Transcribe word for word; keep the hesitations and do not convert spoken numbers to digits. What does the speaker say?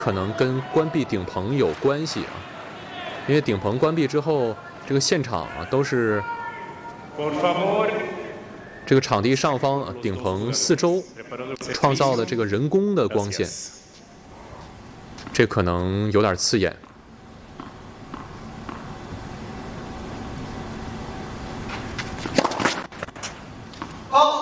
可能跟关闭顶棚有关系啊，因为顶棚关闭之后，这个现场啊都是这个场地上方啊顶棚四周创造的这个人工的光线，这可能有点刺眼。 好。